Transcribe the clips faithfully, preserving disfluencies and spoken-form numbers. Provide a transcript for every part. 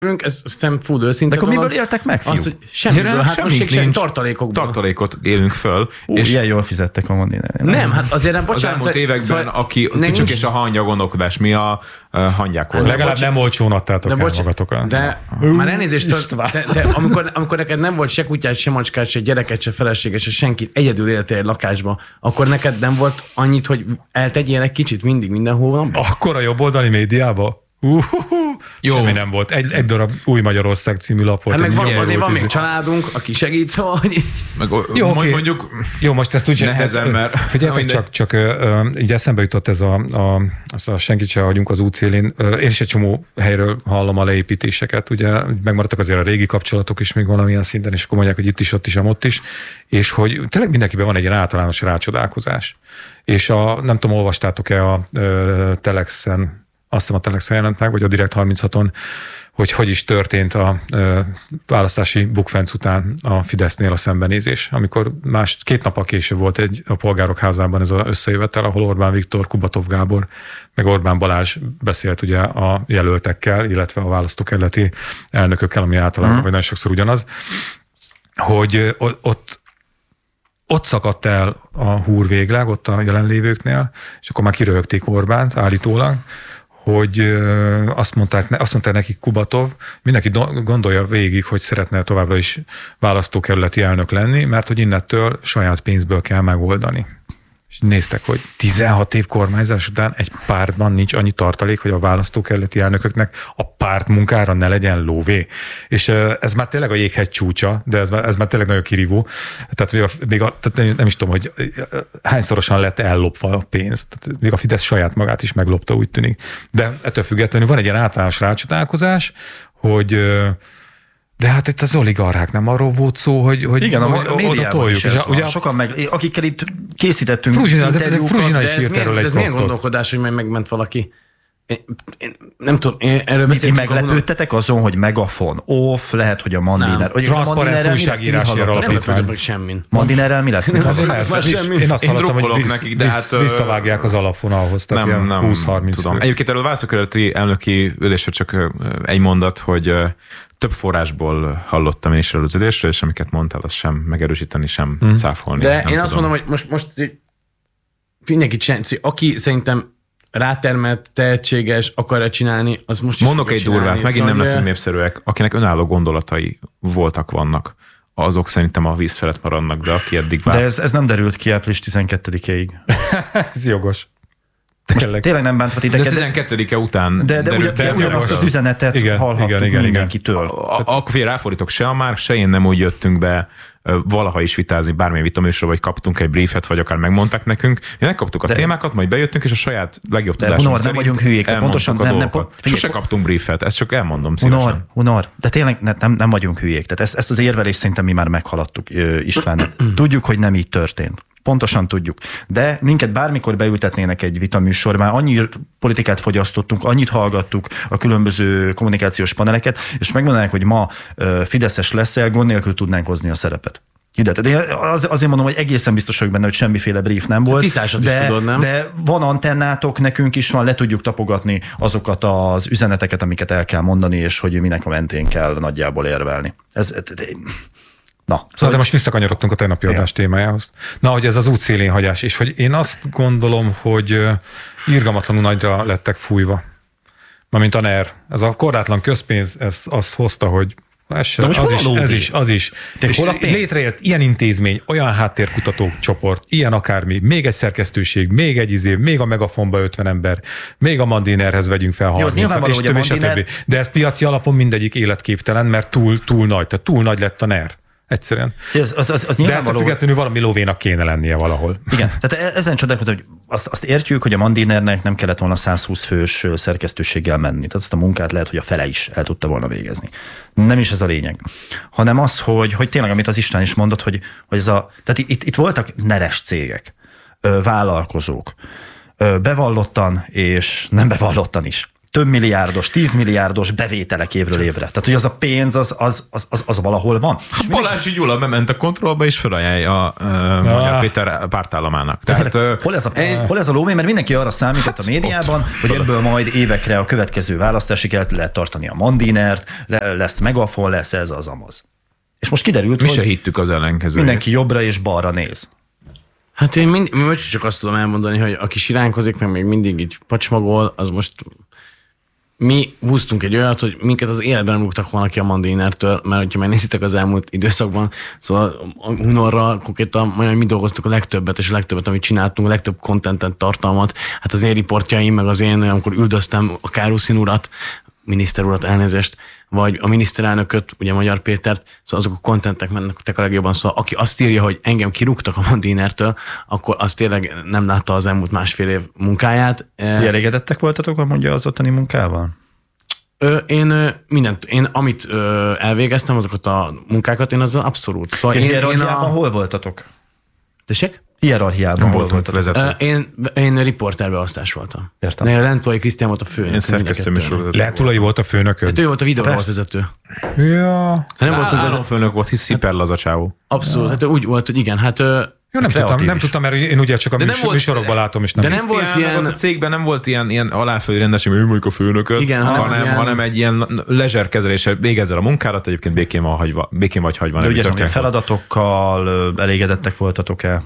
ez szemfúd őszinte. De akkor miből éltek meg, fiú? Az, hogy semmiből, Ja, hát most semmink sem nincs. tartalékokból. Tartalékot élünk föl. Ú, és ilyen jól fizettek a Mandineren. Nem, hát azért nem, az bocsánat. elmúlt években, szóval, aki ne, csak nincs, és a hangya gondolkodás, mi a uh, hangyák volt. Legalább nem olcsón adtátok el magatokat. De már elnézést, de, de amikor, amikor neked nem volt se kutyád, se macskát, se gyereket, se feleséget, se senki, egyedül éltél egy lakásba, akkor neked nem volt annyit, hogy eltegyél egy kicsit mindig mindenhol? Akkor a jobboldali médiába? Uh, Jó. Semmi nem volt. Egy, egy darab Új Magyarország című lap volt. Hát meg van, azért van tíz. még családunk, aki segít, szóval, hogy így. Meg, jó, mond, okay. mondjuk jó, most ezt úgy nehezen, mert... Figyeljetek csak, csak uh, így eszembe jutott ez a, a, az a senkit se hagyunk az útszélén. Uh, én is egy csomó helyről hallom a leépítéseket, ugye megmaradtak azért a régi kapcsolatok is még valamilyen szinten, és akkor mondják, hogy itt is, ott is, amott is, és hogy tényleg mindenkiben van egy ilyen általános rácsodálkozás. És a, nem tudom, olvastátok-e a uh, Telexen, azt hiszem a Telexen jelent meg, vagy a Direkt harminchaton, hogy hogy is történt a ö, választási bukfenc után a Fidesznél a szembenézés, amikor más, két nappal később volt egy a Polgárok Házában ez az összejövetel, ahol Orbán Viktor, Kubatov Gábor, meg Orbán Balázs beszélt ugye a jelöltekkel, illetve a választókerületi elnökökkel, ami általában mm. vagy nagyon sokszor ugyanaz, hogy ott ott szakadt el a húr végleg, ott a jelenlévőknél, és akkor már kiröhögték Orbánt állítólag, hogy azt mondták, azt mondták nekik Kubatov, mindenki gondolja végig, hogy szeretne továbbra is választókerületi elnök lenni, mert hogy innentől saját pénzből kell megoldani. És néztek, hogy tizenhat év kormányzás után egy pártban nincs annyi tartalék, hogy a választókerületi elnököknek a párt munkára ne legyen lóvé. És ez már tényleg a jéghegy csúcsa, de ez már, ez már tényleg nagyon kirívó. Tehát még, a, még a, tehát nem is tudom, hogy hányszorosan lett ellopva a pénz. Tehát még a Fidesz saját magát is meglopta, úgy tűnik. De ettől függetlenül van egy ilyen általános rácsodálkozás, hogy de hát itt az oligarchák nem arról volt szó, hogy, hogy igen, hogy a médiában is ez ugye, van. Sokan meg, akikkel itt készítettünk Fruzsina, interjúkat. Fruzsina De is ez írt erről egy milyen posztot. gondolkodás, hogy majd megment valaki? Én, én nem tudom, én erről Ti beszéltünk. meglepődtetek azon, hogy Megafon, off, lehet, hogy a Mandiner. Transzparens újságírási alapítvány. Nem meg semmin. Mandinerrel mi lesz? Mit Én azt hallottam, hogy nekik, de hát, visszavágják az alapvonalhoz, tehát nem, nem húsz-harminc tudom. fő. Egyébként erről a választókerületi elnöki ülésre csak egy mondat, hogy több forrásból hallottam én is erről az ülésről, és amiket mondtál, azt sem megerősíteni, sem hmm. cáfolni. De nem én tudom. azt mondom, hogy most, most mindenki csinálni, aki szerintem rátermelt, tehetséges, akarja csinálni, az most is mondok egy durvát, megint szóval nem leszünk népszerűek, akinek önálló gondolatai voltak, vannak, azok szerintem a víz felett maradnak, de aki eddig vár... De ez, ez nem derült ki április tizenkettedikéig. Ez jogos. Tényleg. Tényleg nem bánthat ideket. De tizenkettedike után De, de, derült, de, de ugyanazt az üzenetet igen, hallhattuk igen, igen, mindenkitől. Akkor fél ráfordítok, se a már, se én nem úgy jöttünk be valaha is vitázni bármilyen vitaműsor, vagy kaptunk egy briefet, vagy akár megmondták nekünk. Mi megkaptuk a de, témákat, majd bejöttünk, és a saját legjobb tudásunk Hunor, szerint nem vagyunk hülyék, de pontosan nem, nem pont, Sose kaptunk briefet, ezt csak elmondom szívesen. Hunor, Hunor, de tényleg ne, nem, nem vagyunk hülyék. Tehát ezt, ezt az érvelést szerintem mi már meghaladtuk, István. Tudjuk, hogy nem így történt. Pontosan tudjuk. De minket bármikor beültetnének egy vitaműsor, már annyi politikát fogyasztottunk, annyit hallgattuk a különböző kommunikációs paneleket, és megmondanák, hogy ma fideszes leszel, gond nélkül tudnánk hozni a szerepet. Ide. De az, azért mondom, hogy egészen biztos vagyok benne, hogy semmiféle brief nem volt. De, tudod, nem? de van antennátok, nekünk is van, le tudjuk tapogatni azokat az üzeneteket, amiket el kell mondani, és hogy minek a mentén kell nagyjából érvelni. Ez... De, Na, szóval, szóval de most visszakanyarodtunk a tegnapi adás témájához. Na, hogy ez az útszélén hagyás, és hogy én azt gondolom, hogy irgalmatlanul nagyra lettek fújva. Mármint a en e er. Ez a korlátlan közpénz, ez azt hozta, hogy ez, se, az, is, ez is, az is. És létrejött ilyen intézmény, olyan háttérkutató csoport, ilyen akármi, még egy szerkesztőség, még egy izé, még a Megafonba ötven ember, még a Mandinerhez vegyünk fel harmincat, és több, és Mandiner... De ez piaci alapon mindegyik életképtelen, mert túl, túl nagy, tehát túl nagy lett a en e er. Egyszerűen. Ez, az, az, az de ettől függetlenül valami lóvénak kéne lennie valahol. Igen, tehát ezen csodálkozom, hogy azt, azt értjük, hogy a Mandinernek nem kellett volna százhúsz fős szerkesztőséggel menni. Tehát azt a munkát lehet, hogy a fele is el tudta volna végezni. Nem is ez a lényeg. Hanem az, hogy, hogy tényleg, amit az István is mondott, hogy, hogy ez a, tehát itt, itt voltak neres cégek, vállalkozók, bevallottan és nem bevallottan is. több milliárdos, tízmilliárdos bevételek évről évre. Tehát, hogy az a pénz, az, az, az, az, az valahol van. És Balási Gyula bement a kontrollba, és felajánlja a uh, Magyar Péter pártállamának. Tehát, uh, hol, ez a, hol ez a lóvé? Mert mindenki arra számított hát, a médiában, ott, hogy ebből majd évekre a következő választásig el lehet tartani a Mandinert, le, lesz Megafon, lesz ez az amaz. És most kiderült, mi hogy se hittük az ellenkezőjét. Mindenki jobbra és balra néz. Hát én mind, most csak azt tudom elmondani, hogy aki siránkozik, meg még mindig így pacsmagol, az most mi húztunk egy olyat, hogy minket az életben nem rúgtak volna ki a Mandinertől, mert hogyha megnézitek az elmúlt időszakban, szóval a Hunorral konkrétan majdnem mi dolgoztuk a legtöbbet, és a legtöbbet, amit csináltunk, a legtöbb contentet, tartalmat, hát az én riportjaim, meg az én, amikor üldöztem a Károszín urat, miniszter urat, elnézést, vagy a miniszterelnököt, ugye Magyar Pétert, szóval azok a kontentek mennek a legjobban, szóval aki azt írja, hogy engem kirúgtak a Mandinertől, akkor az tényleg nem látta az elmúlt másfél év munkáját. Ti elégedettek voltatok, mondja, az ottani munkával? Ö, én mindent, én amit ö, elvégeztem, azokat a munkákat, én azzal abszolút. Szóval én, hierarchiában a... hol voltatok? Tessék? Hierarchiában hol voltatok? Vezető. Én, én riporterbeosztás voltam. Értem. Lentolai Krisztián volt a főnök. Én szerkesztőm is volt. Lentolai volt a főnököd? Hát ő volt a videóvezető. Ja. Nem voltunk az a főnök volt, hisz hiperlaza csávó. Abszolút, ja. Hát úgy volt, hogy igen, hát jó, nem tudtam, nem tudtam, mert én ugye csak a műsor, műsorokban látom, és nem. De nem volt ilyen... A cégben nem volt ilyen, ilyen aláföldi rendesség, hogy ő mondjuk a főnököt, igen, hanem, ilyen... hanem egy ilyen lezser kezelése, végezzel a munkádat, egyébként békén, van hagyva, békén vagy hagyva. De ugye a feladatokkal elégedettek voltatok-e?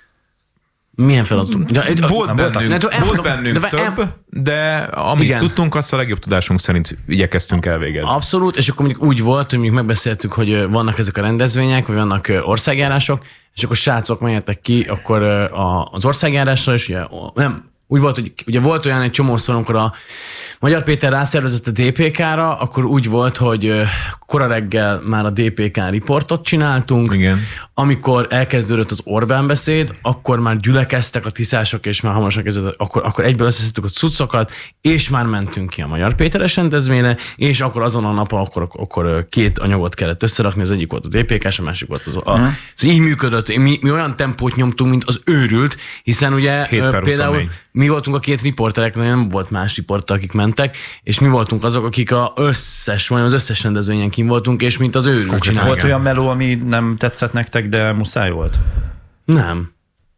Milyen feladatunk? De, volt bennünk, ne, volt bennünk de, több, de amit igen. tudtunk, azt a legjobb tudásunk szerint igyekeztünk elvégezni. Abszolút, és akkor mondjuk úgy volt, hogy mondjuk megbeszéltük, hogy vannak ezek a rendezvények, vagy vannak országjárások, és akkor srácok menjetek ki, akkor az országjárásra, és ugye nem, úgy volt, hogy ugye volt olyan egy csomószor, amikor a Magyar Péter rászervezett a dé pé ká-ra, akkor úgy volt, hogy kora reggel már a dé pé ká riportot csináltunk. Igen. Amikor elkezdődött az Orbán beszéd, akkor már gyülekeztek a tiszások, és már hamarosan kezdődött, akkor, akkor egyből összeszedtük a cuccokat, és már mentünk ki a Magyar Péteres rendezvényre, és akkor azon a napon akkor, akkor két anyagot kellett összerakni, az egyik volt a dé pé ká-s, a másik volt az a... Uh-huh. Ez így működött. Mi, mi olyan tempót nyomtunk, mint az őrült, hiszen ugye például mi voltunk a két riporterek, nem volt más riporter, akik mentek, és mi voltunk azok, akik az összes, majdnem az összes rendezvényen kim voltunk, és mint az őrült csinálják. Volt olyan meló, ami nem tetszett nektek, de muszáj volt? Nem.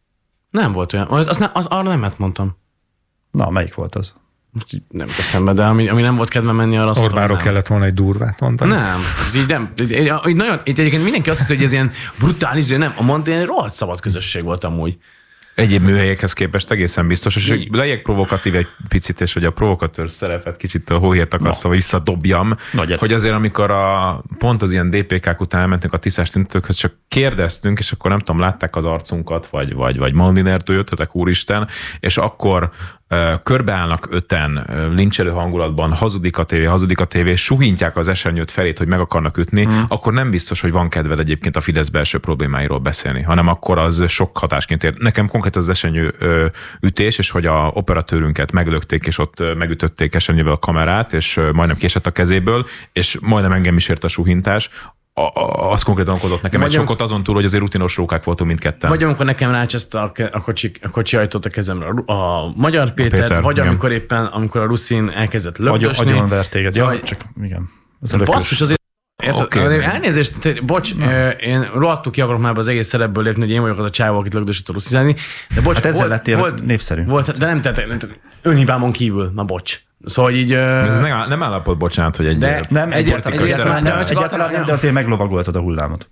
Nem volt olyan. Az, az, nem, az arra nemet mondtam. Na, melyik volt az? Nem eszembe, de ami, ami nem volt kedve menni, arra azt Orbánról kellett volna egy durvát mondani. Nem, ez így nem. Így, így, nagyon, így egyébként mindenki azt hiszi, hogy ez ilyen brutális, nem. A Mandinár rohadt szabad közösség volt amúgy. Egyéb műhelyekhez képest egészen biztos, és hogy legyek provokatív egy picit, és hogy a provokatőr szerepet kicsit a hóhért akarszva no. visszadobjam, Nagy hogy azért amikor a, pont az ilyen dé pé ká-k után elmentünk a tisztás tüntetőkhöz, csak kérdeztünk, és akkor nem tudom, látták az arcunkat, vagy, vagy, vagy Mandinertől jöttetek, úristen, és akkor uh, körbeállnak öten uh, lincselő hangulatban, hazudik a tévé, hazudik a tévé, suhintják az esernyőt felét, hogy meg akarnak ütni, hmm. akkor nem biztos, hogy van kedved egyébként a Fidesz belső problémáiról beszélni, hanem akkor az sok hatásként ér. Nekem konkrét az esernyő ö, ütés, és hogy a operatőrünket meglökték, és ott ö, megütötték esernyővel a kamerát, és ö, majdnem késett a kezéből, és majdnem engem is ért a suhintás. A, a, az konkrétan okozott nekem vagy egy sokkot azon túl, hogy azért rutinos rókák voltunk mindketten. Vagy amikor nekem rácseszte a, a, kocsi, a kocsi ajtót a kezemre a, a Magyar Péter, a Péter vagy igen. amikor éppen, amikor a Ruszin elkezdett lögdösni. Agyon vertéged, ja, csak igen. Basszus, azért Okay. Elnézést, bocs, Na. én rohadtul ki akarok már az egész szerepből lépni, hogy én vagyok az a csávó, akit lögdösít a Ruszizálni. De bocs, hát ezzel volt, lettél volt, népszerű. Volt, de nem tettek, önhibámon kívül, na bocs. Szóval így... Ez nem, nem állapot, bocsánat, hogy egy... De, nem, egyáltalán, egyáltalán, nem, egyáltalán nem, de azért meglovagoltad a hullámot.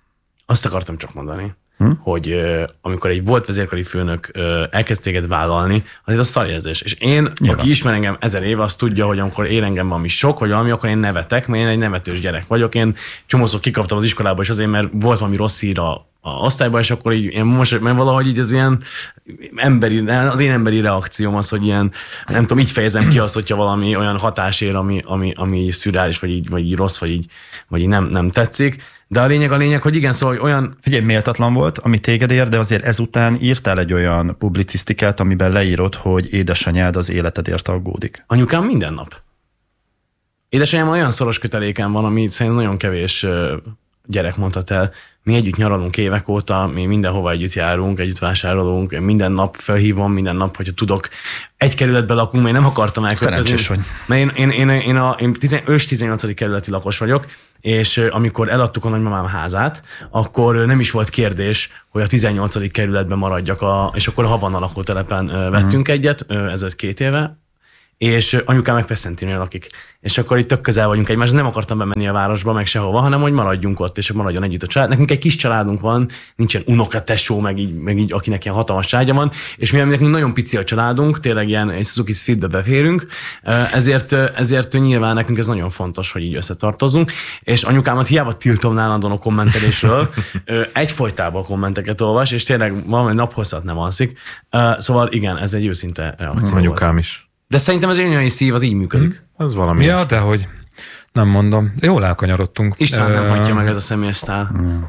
Azt akartam csak mondani, hm? hogy uh, amikor egy volt vezérkari főnök uh, elkezd téged vállalni, azért az szarérzés. És én, Nyilván. aki ismer engem ezer éve, azt tudja, hogy amikor ér engem valami sok, vagy valami, akkor én nevetek, mert én egy nevetős gyerek vagyok. Én csomószor kikaptam az iskolába, és azért, mert volt valami rossz hír a, a osztályban, és akkor így én most, mert valahogy így az ilyen emberi, az én emberi reakcióm az, hogy ilyen, nem tudom, így fejezem ki azt, hogyha valami olyan hatás ér, ami, ami, ami szürreális, vagy így, vagy így rossz, vagy így, vagy így nem, nem tetszik. De a lényeg a lényeg, hogy igen, szóval hogy olyan... Figyelj, méltatlan volt, ami téged ér, de azért ezután írtál egy olyan publicisztikát, amiben leírod, hogy édesanyád az életedért aggódik. Anyukám minden nap. Édesanyám olyan szoros köteléken van, ami szerintem nagyon kevés gyerek mondhat el, mi együtt nyaralunk évek óta, mi mindenhova együtt járunk, együtt vásárolunk, minden nap felhívom, minden nap, hogyha tudok. Egy kerületben lakunk, mert én nem akartam elköltözni. Szerencsés vagy. Mert én, én, én, én, a, én tizen, ős tizennyolcadik kerületi lakos vagyok, és amikor eladtuk a nagymamám házát, akkor nem is volt kérdés, hogy a tizennyolcadik kerületben maradjak, a, és akkor a Havanna lakótelepen vettünk mm. egyet, ez két éve, és anyukám meg Peszentinél lakik. És akkor itt tök közel vagyunk egymáshoz, nem akartam bemenni a városba, meg sehova, hanem hogy maradjunk ott, és maradjon együtt a család. Nekünk egy kis családunk van, nincsen unokatesó, meg így, meg így, akinek ilyen hatalmas családja van, és mivel nekünk nagyon pici a családunk, tényleg ilyen egy Suzuki Swiftbe beférünk, ezért, ezért nyilván nekünk ez nagyon fontos, hogy így összetartozunk, és anyukámat hiába tiltom nálandon a kommentelésről, egyfolytában a kommenteket olvas, és tényleg valami naphosszat nem alszik. Szóval igen, ez egy őszinte reakció. Anyukám volt. Is. De szerintem az anyai szív az így működik. Mm, az valami. Ja, de hogy nem mondom. Jól elkanyarodtunk. István nem hagyja meg ez a személyes sztál. Mm.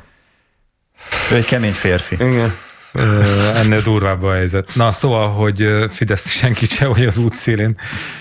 Ő egy kemény férfi. Igen. Ennél durvább a helyzet. Na, szóval, hogy Fidesz senki se, hogy az útszélén.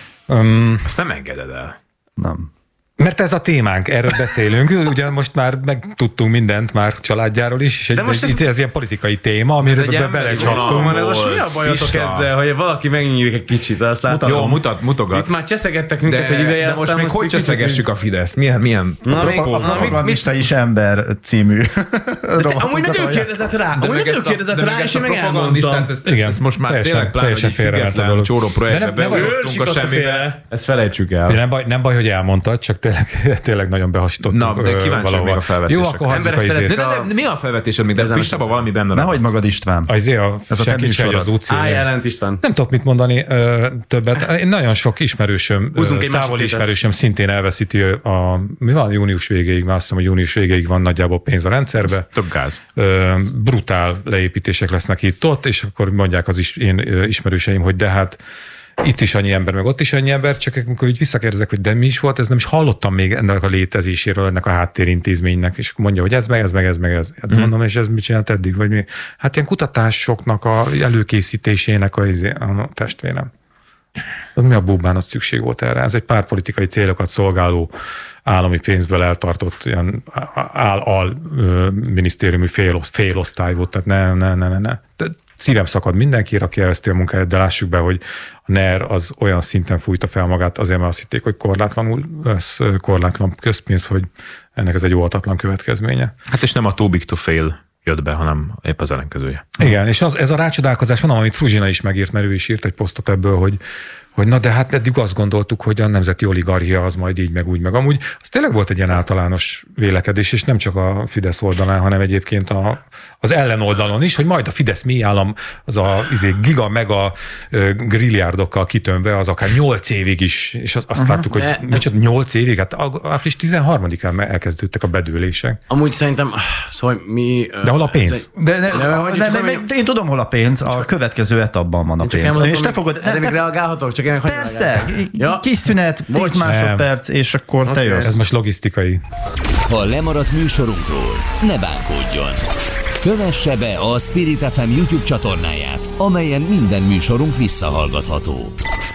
Um, Azt nem engeded el. Nem. Mert ez a témánk, erről beszélünk, ugye most már megtudtunk mindent már családjáról is, és egy, most ez, ez, ez ilyen politikai téma, amire belecsaptunk. Ez most mi a bajotok ezzel, hogy valaki megnyílik egy kicsit, azt látom. Jó, mutat, mutogat. Itt már cseszegettek minket egy ideje. De most még hogy cseszegessük a Fidesz? Milyen? milyen Na, még a propagandista is ember című. Amúgy meg ő kérdezett rá, amúgy ő kérdezett rá, és én meg elmondtam. Ezt most már tényleg pláne, hogy egy független csóró projektbe beújtottunk a semmibe. Ezt felejtsük el. Nem baj, hogy elmondtad, csak tényleg, tényleg nagyon behasítottunk. Na, de kíváncsiak még a felvetések. Jó, akkor hagyjuk a izét. De, de, de, mi a felvetésed még? De ez Pistában valami benne. Ne hagyd magad, István. Az a ez a senki se az útszélén. Á, jelent István. Nem tudok mit mondani ö, többet. Én nagyon sok ismerősöm, távoli ismerősöm szintén elveszíti a, mi van, június végéig, mert azt hiszem, hogy június végéig van nagyjából pénz a rendszerbe. Több gáz. Ö, brutál leépítések lesznek itt-ott, és akkor mondják az is, én ismerőseim, hogy de hát itt is annyi ember, meg ott is annyi ember, csak amikor úgy visszakérdezek, hogy de mi is volt, ez nem is hallottam még ennek a létezéséről, ennek a háttérintézménynek, és mondja, hogy ez meg, ez meg, ez meg, ez. Hát mondom, és ez mit csinált eddig, vagy mi? Hát ilyen kutatásoknak a előkészítésének a, a testvérem. Mi a búbának szükség volt erre? Ez egy pár politikai célokat szolgáló állami pénzből eltartott ilyen áll-al minisztériumi fél, félosztály volt, tehát ne, ne, ne, ne, ne. De szívem szakad mindenki, aki elveszti a munkáját, de lássuk be, hogy a NER az olyan szinten fújta fel magát, azért mert azt hitték, hogy korlátlanul lesz korlátlan közpénz, hogy ennek ez egy oltatlan következménye. Hát és nem a too big to fail jött be, hanem épp az ellenkezője. Igen, és az, ez a rácsodálkozás van, amit Fruzsina is megírt, mert ő is írt egy posztot ebből, hogy hogy na de hát eddig azt gondoltuk, hogy a nemzeti oligarchia az majd így, meg úgy, meg amúgy. Az tényleg volt egy ilyen általános vélekedés, és nem csak a Fidesz oldalán, hanem egyébként a, az ellenoldalon is, hogy majd a Fidesz mély állam, az a izé, giga, mega grilliárdokkal kitönve, az akár nyolc évig is, és azt uh-huh. láttuk, hogy micsoda nyolc évig, hát április tizenharmadikán elkezdődtek a bedőlések. Amúgy szerintem, szóval mi... De hol a pénz? De, de, de, de, de, de, de én tudom, hol a pénz, a következő etapban van a pénz. És te fogod... Erre még reagálhatok, csak én persze, ja. Kis szünet, tíz másodperc, és akkor okay. te jössz. Ez most logisztikai. Ha lemaradt műsorunkról, ne bánkódjon. Kövesse be a Spirit ef em YouTube csatornáját, amelyen minden műsorunk visszahallgatható.